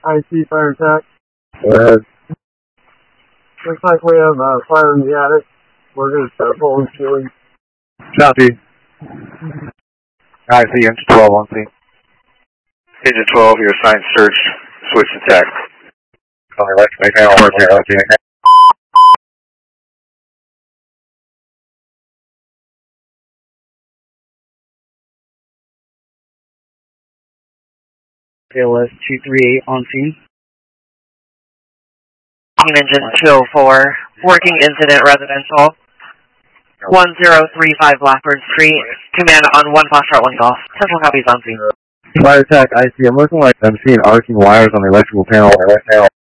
IC fire attack. Go ahead. Looks like we have a fire in the attic. We're going to start pulling ceiling. Copy. I see, engine 12 on scene. Engine 12, you're assigned search, switch attack. Calling electric panel, KLS 238 on scene. Team Engine 204, working incident residential. 1035 Blackbird Street, command on 1 Foxtrot 1 Golf. Central copies on scene. Fire attack, I see. I'm looking like I'm seeing arcing wires on the electrical panel.